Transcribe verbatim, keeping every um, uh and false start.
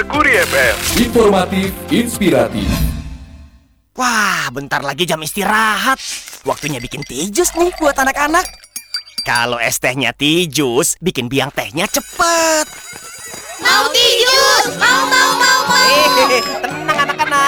Guri F M. Informatif, inspiratif. Wah, bentar lagi jam istirahat. Waktunya bikin tijus nih buat anak-anak. Kalau es tehnya tijus, bikin biang tehnya cepet. Mau tijus! Mau, mau, mau, mau! Hehehe,